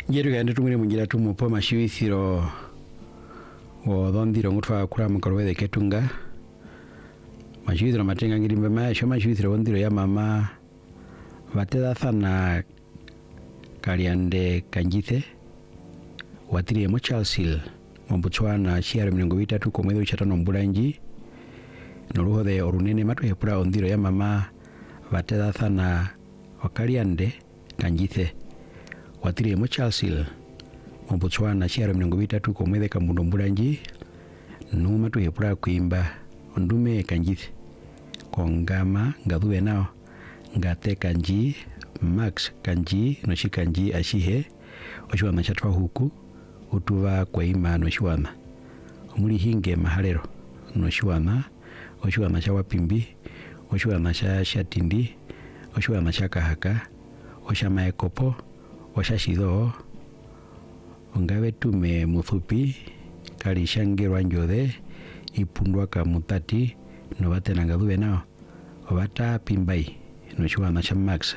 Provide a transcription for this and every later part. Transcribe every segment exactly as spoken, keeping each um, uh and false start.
Njeru gande tumire mungira tumupo mashibithiro wo dhondiro ngutwa kura mukarwede ketunga mashibithiro matenga ngirimbe maisho mashibithiro wondiro ya mama vateda thana kaliande kanjithe watiri mo Chelsea Mombutswana chiara mlingo vitatu kwa mwezi uchatano mbulanji noluho de orunene matu hepura ondiro ya mama vateda thana wakaliande kanjithe watiri mo Chelsea Mombutswana chiara mlingo vitatu kwa mwezi kambundo mbulanji numa tu hepura kuimba ondume kanjithe kongama ngadhuwe nao ngate kanji Max kanji noshi kanji ashihe oshiwana chatwa huku utuva kwa ima noshiwana omuli hinge mahalero noshiwana oshiwana cha wapimbi oshiwana cha shatindi oshiwana cha kahaka osha maekopo osha shido ongabe tume muthupi kali shangirwa njode ipundwa ka mutati no batena ngadhuwe nao obata pimbai noshiwana cha Max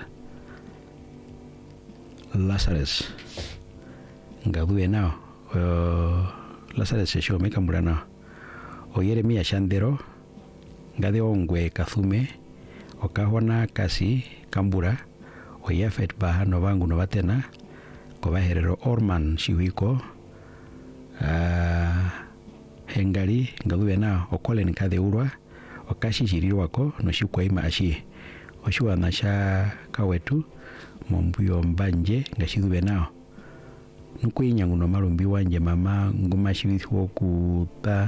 Lazarus ngadhuwe nao uh, Lazarus sesho meka murana o Yeremia Shandero ngade ongwe kathume okahona kasi kambura o Yafet bahano bangu no batena ko baherero Orman shiwiko uh, hengali ngadhuwe nao o Colin kade urwa okashi shirirwako no shikwa ima ashi oshiwa nasha kawetu mombuyo mbanje ngashidhuwe nao nukwinya nguno malumbi wanje mama nguma shibithwo kuta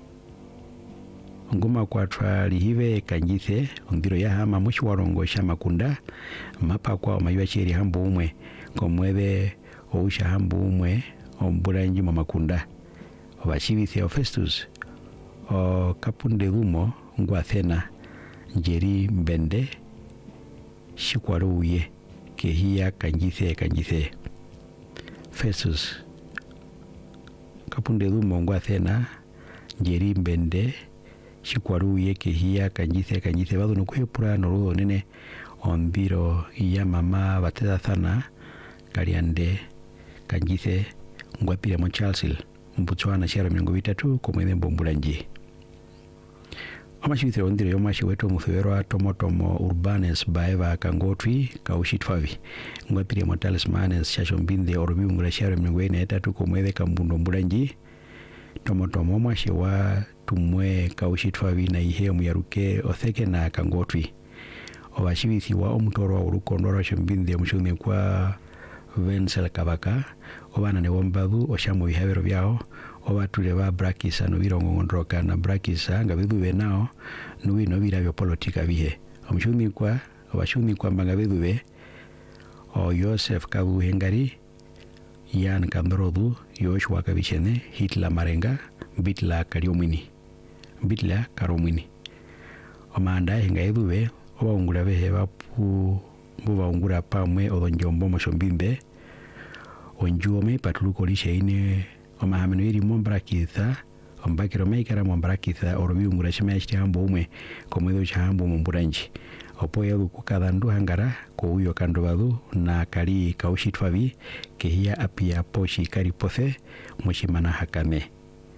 nguma kwatwa lihive kanjithe ondiro ya hama mushi warongo sha makunda mapa kwa omaywa cheri hambo umwe komwebe ousha hambo umwe ombulanji mu makunda obashibithe o Festus o kapunde rumo ngwa thena njeri mbende shikwaruye kehia kanjithe kanjithe Festus kapunde rumo ngwa thena njeri mbende shikwaruye kehia kanjithe kanjithe bado nukwepura noruho nene ombiro ya mama bateda thana kaliande kanjithe ngwa pire mo Chelsea Mombutswana chiara mlingo vitatu kwa mwezi mbombulanji amashibithiro ondiro yomashi wetu muthuwerwa tomotomo Urbanes baeva kangotwi kaushitfavi ngwapire mo Talismanes shasho mbinde orubingula chiara mlingo ine etatu kwa mwezi kambundo mbulanji tomotomo mwashi wa tumwe kaushitfavi na ihe muyaruke otheke na kangotwi obashibithi wa omutoro wa urukondoro shombinde mushune kwa Vensel Kabaka obana ne wombadu oshamo bihabero byao obatule ba Brakisa no birongo ngondroka na Brakisa ngabidhuwe nao nubi no birabyo politika bihe omushumi kwa obashumi kwa mbangabidhuwe o Joseph Kabu Hengari Yan Kandrodu Yoshua Kabishene Hitler Marenga Bitla Kariomini Bitla Karomini omanda hengaidhuwe obaungura behe bapu mbuva ungura pamwe odonjombo moshombimbe onjuome patuluko lisheine omahameno iri mombrakitha ombakiro meikara mombrakitha orobiungura shimashiti hambo umwe komwedo chahambo momburanji opo yadu kukadhandu hangara ko uyo kandobadu na kali kaushitwavi kehia apia poshi karipothe moshimana hakane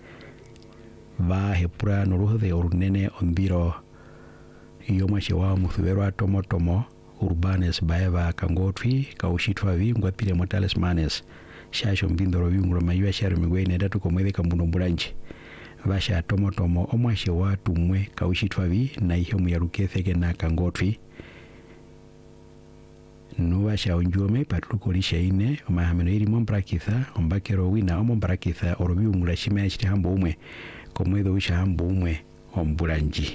va hepura noruho de orunene ombiro yomashi wa muthuwerwa tomotomo Urbanes baeva kangotwi kaushitwavi ngwapire mo Talismanes shasho mbindoro binguro maywa sharo migwene datu komwede kambuno mbulanji basha tomotomo omwashe wa tumwe kaushitwavi na ihe muyaruke theke na kangotwi nuwasha onjuome patuluko lisheine omahameno iri mombrakitha ombakero wina omombrakitha orobiungula shime shiti hambo umwe komwede wisha hambo umwe ombulanji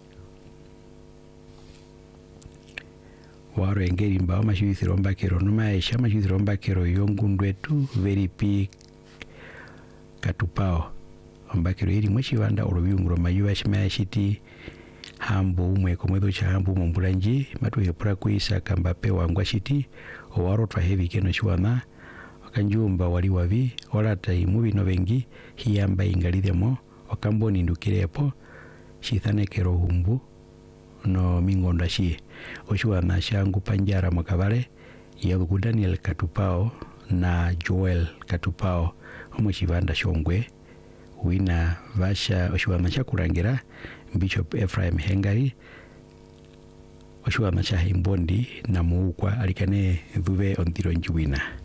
waro engeri mbao mashibithiro mbakero numaesha mashibithiro mbakero yongundwetu very pi katupao mbakero iri mweshivanda orobiunguro mayuwa shimaya shiti hambo umwe komwedo cha hambo mombulanji matu hepura kuisa kambape wangwa shiti owaro twa heavy keno shiwana wakanjumba wali wavi olata imubi no bengi hiyamba ingalidemo wakamboni ndukirepo shithanekero humbu no mingonda shi oshuwa na shangu panjara makabale ya Daniel Katupao na Joel Katupao omuchibanda shongwe wina vasha oshiwana chakurangira Bishop Ephraim Hengari oshiwana cha Imbondi na muukwa alikane dhuve ondiro njuwina.